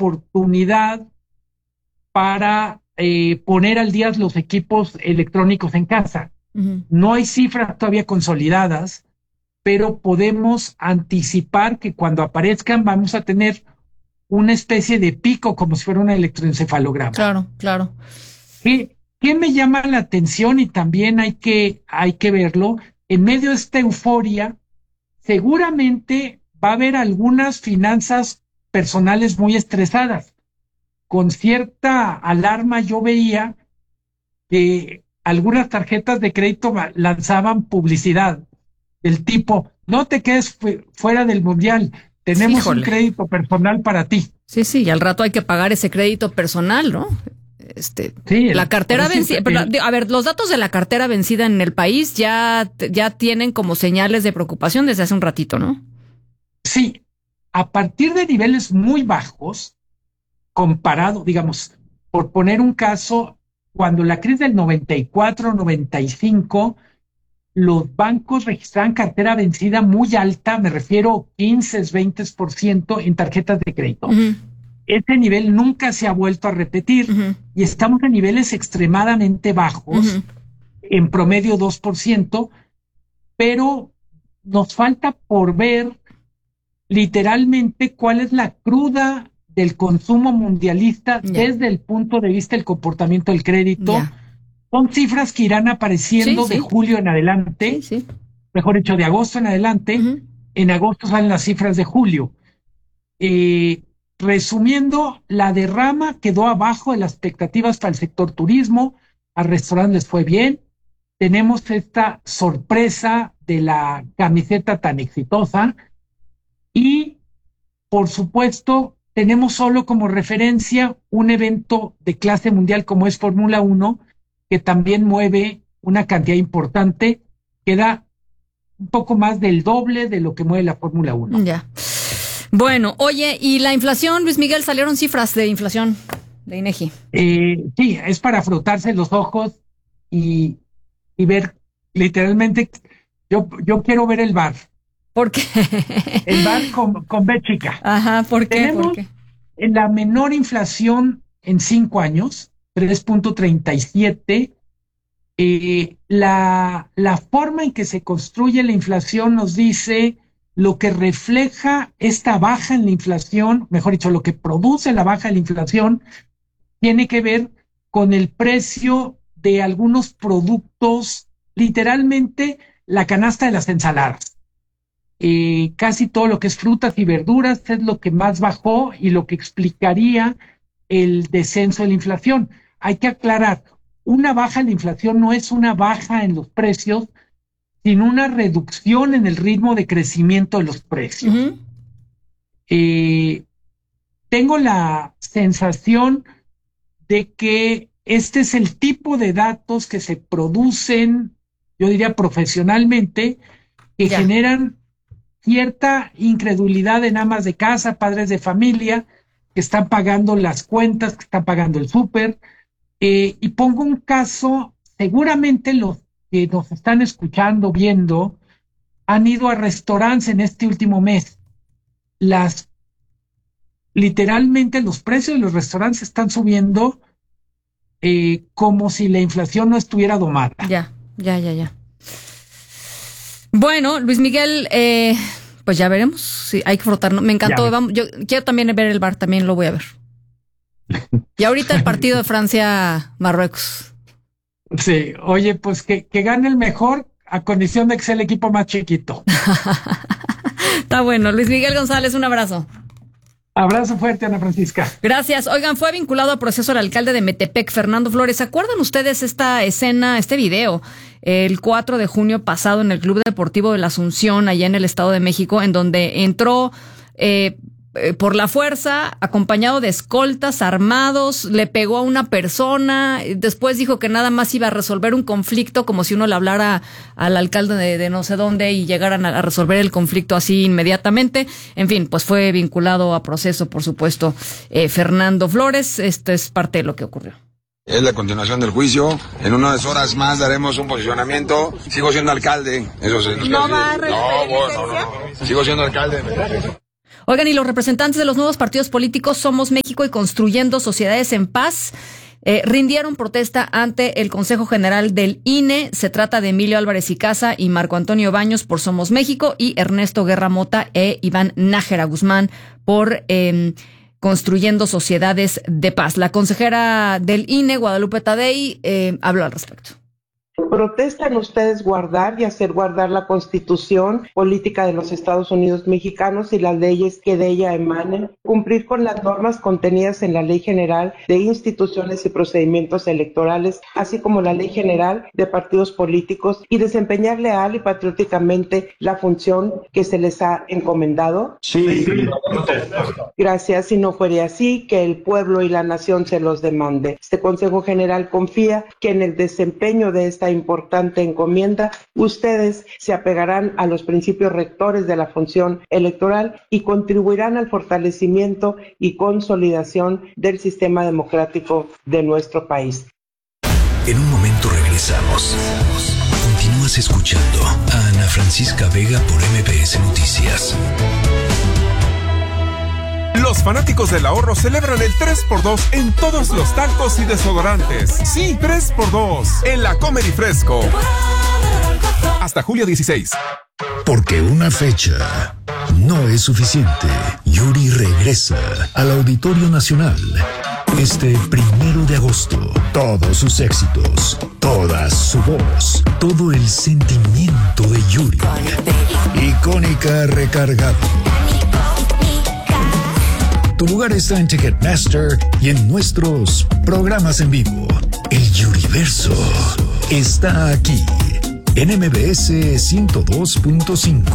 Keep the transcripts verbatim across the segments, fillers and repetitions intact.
oportunidad para eh, poner al día los equipos electrónicos en casa. Uh-huh. No hay cifras todavía consolidadas, pero podemos anticipar que cuando aparezcan vamos a tener una especie de pico como si fuera un electroencefalograma. Claro, claro. ¿Qué, qué me llama la atención? Y también hay que, hay que verlo, en medio de esta euforia, seguramente va a haber algunas finanzas personales muy estresadas. Con cierta alarma yo veía que algunas tarjetas de crédito lanzaban publicidad del tipo, no te quedes fu- fuera del mundial, tenemos Híjole. un crédito personal para ti. Sí, sí, y al rato hay que pagar ese crédito personal, ¿no? Este, sí, la cartera vencida. Pero, a ver, los datos de la cartera vencida en el país ya, ya tienen como señales de preocupación desde hace un ratito, ¿no? Sí, a partir de niveles muy bajos, comparado, digamos, por poner un caso, cuando la crisis del noventa y cuatro, noventa y cinco, los bancos registraban cartera vencida muy alta, me refiero quince, veinte por ciento en tarjetas de crédito. Uh-huh. Ese nivel nunca se ha vuelto a repetir uh-huh. y estamos a niveles extremadamente bajos, uh-huh. en promedio dos por ciento, pero nos falta por ver literalmente cuál es la cruda del consumo mundialista yeah. desde el punto de vista del comportamiento del crédito. Yeah. Son cifras que irán apareciendo sí, de sí. julio en adelante, sí, sí. mejor dicho, de agosto en adelante. Uh-huh. En agosto salen las cifras de julio. Eh, resumiendo, la derrama quedó abajo de las expectativas para el sector turismo, a restaurantes les fue bien. Tenemos esta sorpresa de la camiseta tan exitosa y, por supuesto, tenemos solo como referencia un evento de clase mundial como es Fórmula uno, que también mueve una cantidad importante, que da un poco más del doble de lo que mueve la Fórmula uno. Ya. Bueno, oye, ¿y la inflación, Luis Miguel? Salieron cifras de inflación de INEGI. Eh, sí, es para frotarse los ojos y, y ver, literalmente, yo, yo quiero ver el bar. ¿Por qué? El bar con, con B chica. Ajá, ¿por qué? Tenemos ¿Por qué? la menor inflación en cinco años, tres punto treinta y siete. Eh, la, la forma en que se construye la inflación nos dice lo que refleja esta baja en la inflación, mejor dicho, lo que produce la baja en la inflación, tiene que ver con el precio de algunos productos, literalmente la canasta de las ensaladas. Eh, casi todo lo que es frutas y verduras es lo que más bajó y lo que explicaría el descenso de la inflación. Hay que aclarar, una baja en la inflación no es una baja en los precios, sino una reducción en el ritmo de crecimiento de los precios. Uh-huh. Eh, tengo la sensación de que este es el tipo de datos que se producen, yo diría profesionalmente, que yeah. generan cierta incredulidad en amas de casa, padres de familia, que están pagando las cuentas, que están pagando el súper. Eh, y pongo un caso, seguramente los que nos están escuchando, viendo, han ido a restaurantes en este último mes. Las, literalmente los precios de los restaurantes están subiendo eh, como si la inflación no estuviera domada. Ya, ya, ya, ya. Bueno, Luis Miguel, eh, pues ya veremos. Sí, hay que frotarnos. Me encantó. Vamos, yo quiero también ver el bar, también lo voy a ver. Y ahorita el partido de Francia-Marruecos. Sí, oye, pues que, que gane el mejor a condición de que sea el equipo más chiquito. Está bueno. Luis Miguel González, un abrazo. Abrazo fuerte, Ana Francisca. Gracias. Oigan, fue vinculado a proceso el alcalde de Metepec, Fernando Flores. ¿Se acuerdan ustedes esta escena, este video? El cuatro de junio pasado en el Club Deportivo de la Asunción, allá en el Estado de México, en donde entró eh, eh, por la fuerza, acompañado de escoltas armados, le pegó a una persona, después dijo que nada más iba a resolver un conflicto, como si uno le hablara al alcalde de, de no sé dónde y llegaran a, a resolver el conflicto así inmediatamente. En fin, pues fue vinculado a proceso, por supuesto, eh, Fernando Flores. Esto es parte de lo que ocurrió. Es la continuación del juicio. En unas horas más daremos un posicionamiento. Sigo siendo alcalde. Eso sí. ¿No va a repetir no, no, no, no. Sigo siendo alcalde. Oigan, y los representantes de los nuevos partidos políticos Somos México y Construyendo Sociedades en Paz eh, rindieron protesta ante el Consejo General del I N E. Se trata de Emilio Álvarez y Casa y Marco Antonio Baños por Somos México y Ernesto Guerra Mota e Iván Nájera Guzmán por eh, Construyendo Sociedades de Paz. La consejera del I N E, Guadalupe Tadei, eh, habló al respecto. Protestan ustedes guardar y hacer guardar la Constitución política de los Estados Unidos mexicanos y las leyes que de ella emanen, cumplir con las normas contenidas en la Ley General de Instituciones y Procedimientos Electorales, así como la Ley General de Partidos Políticos, y desempeñar leal y patrióticamente la función que se les ha encomendado. Sí, sí. Gracias. Si no fuera así, que el pueblo y la nación se los demande. Este Consejo General confía que en el desempeño de esta importante encomienda, ustedes se apegarán a los principios rectores de la función electoral y contribuirán al fortalecimiento y consolidación del sistema democrático de nuestro país. En un momento regresamos. Continúas escuchando a Ana Francisca Vega por M B S Noticias. Los fanáticos del ahorro celebran el tres por dos en todos los talcos y desodorantes. Sí, tres por dos en la Comer y Fresco. Hasta julio dieciséis. Porque una fecha no es suficiente. Yuri regresa al Auditorio Nacional este primero de agosto. Todos sus éxitos, toda su voz, todo el sentimiento de Yuri. Icónica recargado. Tu lugar está en Ticketmaster y en nuestros programas en vivo. El Yuriverso está aquí en M B S ciento dos punto cinco.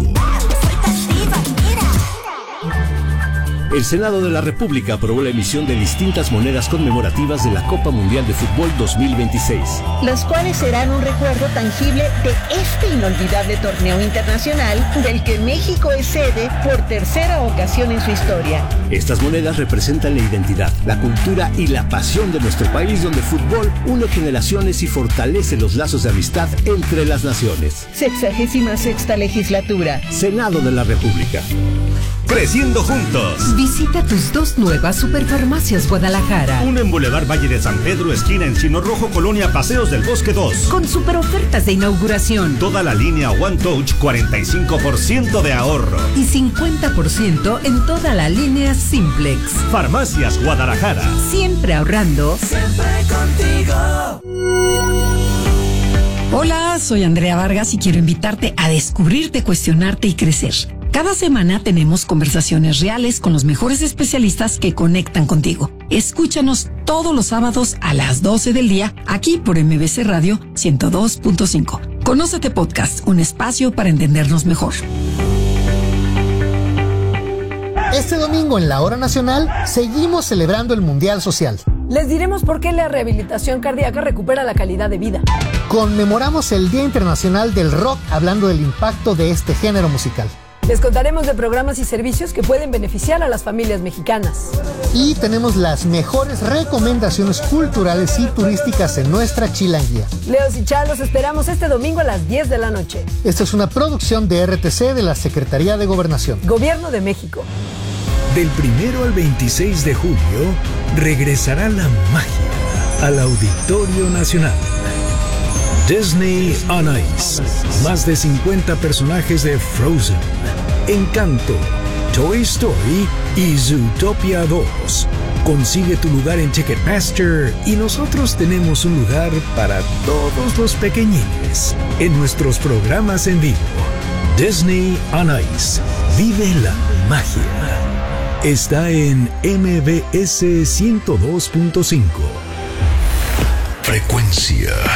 El Senado de la República aprobó la emisión de distintas monedas conmemorativas de la Copa Mundial de Fútbol dos mil veintiséis. Las cuales serán un recuerdo tangible de este inolvidable torneo internacional del que México es sede por tercera ocasión en su historia. Estas monedas representan la identidad, la cultura y la pasión de nuestro país, donde el fútbol une generaciones y fortalece los lazos de amistad entre las naciones. Sexagésima sexta legislatura. Senado de la República. Creciendo juntos. Visita tus dos nuevas Superfarmacias Guadalajara. Una en Boulevard Valle de San Pedro, esquina Encino Rojo, Colonia Paseos del Bosque dos. Con super ofertas de inauguración. Toda la línea One Touch, cuarenta y cinco por ciento de ahorro. Y cincuenta por ciento en toda la línea Simplex. Farmacias Guadalajara. Siempre ahorrando. Siempre contigo. Hola, soy Andrea Vargas y quiero invitarte a descubrirte, cuestionarte y crecer. Cada semana tenemos conversaciones reales con los mejores especialistas que conectan contigo. Escúchanos todos los sábados a las doce del día, aquí por M B C Radio ciento dos punto cinco. Conócete Podcast, un espacio para entendernos mejor. Este domingo en la Hora Nacional seguimos celebrando el Mundial Social. Les diremos por qué la rehabilitación cardíaca recupera la calidad de vida. Conmemoramos el Día Internacional del Rock hablando del impacto de este género musical. Les contaremos de programas y servicios que pueden beneficiar a las familias mexicanas. Y tenemos las mejores recomendaciones culturales y turísticas en nuestra chilanguía. Leos y Charlos esperamos este domingo a las diez de la noche. Esta es una producción de R T C de la Secretaría de Gobernación. Gobierno de México. Del primero al veintiséis de julio regresará la magia al Auditorio Nacional. Disney on Ice. Más de cincuenta personajes de Frozen, Encanto, Toy Story y Zootopia dos. Consigue tu lugar en Ticketmaster y nosotros tenemos un lugar para todos los pequeñines en nuestros programas en vivo. Disney on Ice. Vive la magia. Está en M B S ciento dos punto cinco. Frecuencia